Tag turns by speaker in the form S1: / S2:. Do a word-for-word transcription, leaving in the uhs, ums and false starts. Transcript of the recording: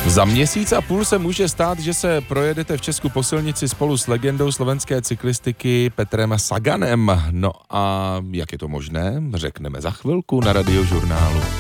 S1: Za měsíc a půl se může stát, že se projedete v Česku po silnici spolu s legendou slovenské cyklistiky Petrem Saganem. No a jak je to možné, řekneme za chvilku na Radiožurnálu.